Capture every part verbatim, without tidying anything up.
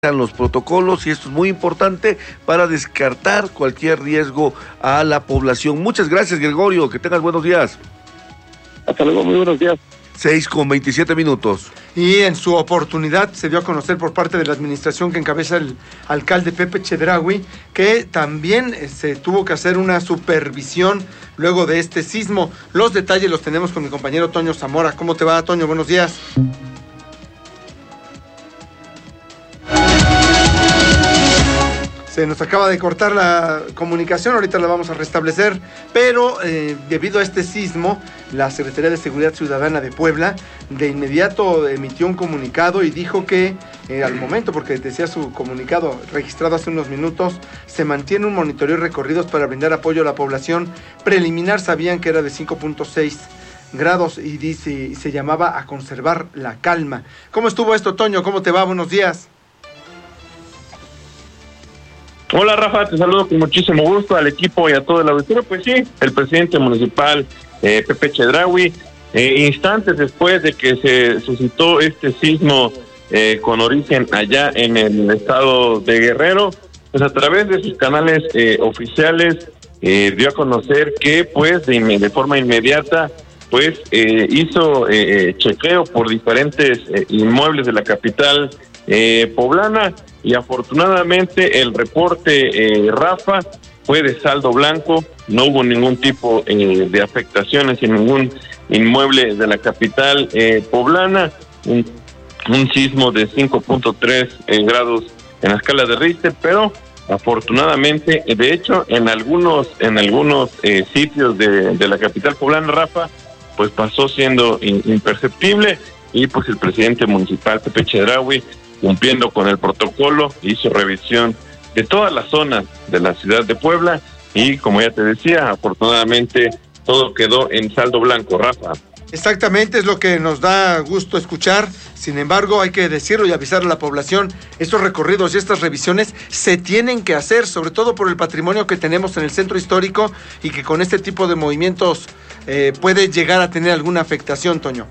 los protocolos, y esto es muy importante para descartar cualquier riesgo a la población. Muchas gracias, Gregorio, que tengas buenos días. Hasta luego, muy buenos días. seis con veintisiete minutos. Y en su oportunidad se dio a conocer por parte de la administración que encabeza el alcalde Pepe Chedraui que también se tuvo que hacer una supervisión luego de este sismo. Los detalles los tenemos con mi compañero Toño Zamora. ¿Cómo te va, Toño? Buenos días. Se nos acaba de cortar la comunicación, ahorita la vamos a restablecer, pero eh, debido a este sismo, la Secretaría de Seguridad Ciudadana de Puebla de inmediato emitió un comunicado y dijo que eh, al momento, porque decía su comunicado registrado hace unos minutos, se mantiene un monitoreo y recorridos para brindar apoyo a la población. Preliminar sabían que era de cinco punto seis grados y dice, se llamaba a conservar la calma. ¿Cómo estuvo esto, Toño? ¿Cómo te va? Buenos días. Hola, Rafa, te saludo con muchísimo gusto al equipo y a todo el auditorio. Pues sí, el presidente municipal eh, Pepe Chedraui, eh, instantes después de que se suscitó este sismo eh, con origen allá en el estado de Guerrero, pues a través de sus canales eh, oficiales eh, dio a conocer que pues de, de forma inmediata pues eh, hizo eh, chequeo por diferentes eh, inmuebles de la capital eh, poblana. Y afortunadamente el reporte, eh, Rafa, fue de saldo blanco, no hubo ningún tipo eh, de afectaciones en ningún inmueble de la capital eh, poblana, un, un sismo de cinco punto tres eh, grados en la escala de Richter, pero afortunadamente, de hecho, en algunos en algunos eh, sitios de, de la capital poblana, Rafa, pues pasó siendo in, imperceptible, y pues el presidente municipal, Pepe Chedraui, cumpliendo con el protocolo, hizo revisión de todas las zonas de la ciudad de Puebla y, como ya te decía, afortunadamente todo quedó en saldo blanco, Rafa. Exactamente, es lo que nos da gusto escuchar. Sin embargo, hay que decirlo y avisar a la población, estos recorridos y estas revisiones se tienen que hacer, sobre todo por el patrimonio que tenemos en el centro histórico y que con este tipo de movimientos eh, puede llegar a tener alguna afectación, Toño.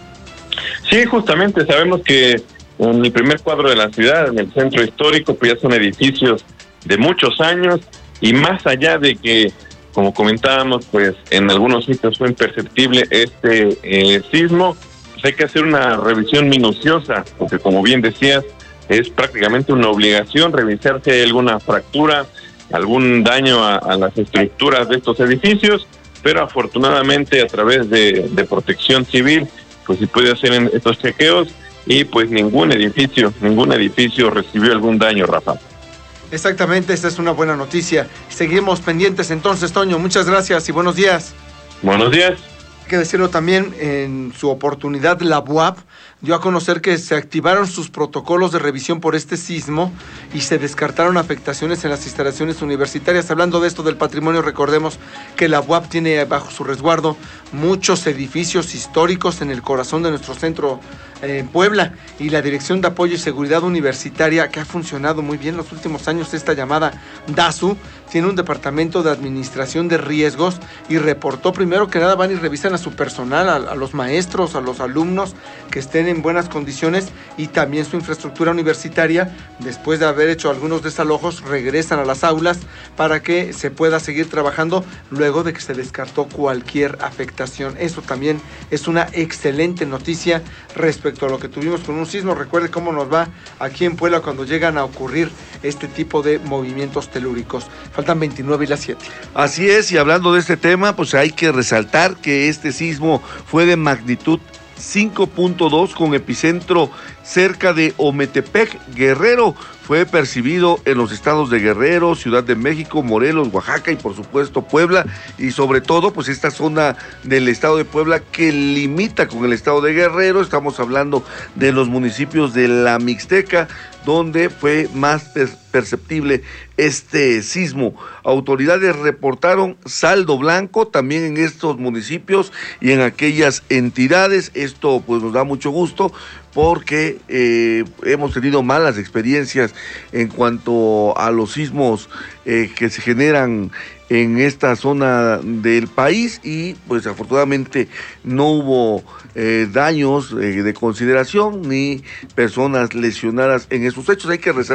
Sí, justamente, sabemos que en el primer cuadro de la ciudad, en el centro histórico, pues ya son edificios de muchos años, y más allá de que, como comentábamos, pues en algunos sitios fue imperceptible este eh, sismo, pues hay que hacer una revisión minuciosa, porque como bien decías, es prácticamente una obligación revisar si hay alguna fractura, algún daño a, a las estructuras de estos edificios, pero afortunadamente a través de, de Protección Civil, pues se puede hacer en estos chequeos, y pues ningún edificio, ningún edificio recibió algún daño, Rafa. Exactamente, esta es una buena noticia. Seguimos pendientes entonces, Toño. Muchas gracias y buenos días. Buenos días. Hay que decirlo también, en su oportunidad, la B U A P dio a conocer que se activaron sus protocolos de revisión por este sismo y se descartaron afectaciones en las instalaciones universitarias. Hablando de esto del patrimonio, recordemos que la B U A P tiene bajo su resguardo muchos edificios históricos en el corazón de nuestro centro en eh, Puebla, y la Dirección de Apoyo y Seguridad Universitaria, que ha funcionado muy bien los últimos años, esta llamada DASU, tiene un departamento de administración de riesgos y reportó primero que nada van y revisan a su personal, a, a los maestros, a los alumnos que estén en buenas condiciones, y también su infraestructura universitaria. Después de haber hecho algunos desalojos, regresan a las aulas para que se pueda seguir trabajando luego de que se descartó cualquier afectación. Eso también es una excelente noticia respecto a lo que tuvimos con un sismo. Recuerde cómo nos va aquí en Puebla cuando llegan a ocurrir este tipo de movimientos telúricos. Faltan veintinueve y las siete. Así es, y hablando de este tema, pues hay que resaltar que este sismo fue de magnitud cinco punto dos con epicentro cerca de Ometepec, Guerrero. Fue percibido en los estados de Guerrero, Ciudad de México, Morelos, Oaxaca y por supuesto Puebla, y sobre todo pues esta zona del estado de Puebla que limita con el estado de Guerrero. Estamos hablando de los municipios de la Mixteca, donde fue más perceptible este sismo. Autoridades reportaron saldo blanco también en estos municipios y en aquellas entidades. Esto pues nos da mucho gusto, porque eh, hemos tenido malas experiencias en cuanto a los sismos eh, que se generan en esta zona del país y pues afortunadamente no hubo eh, daños eh, de consideración ni personas lesionadas en esos hechos. Hay que resaltar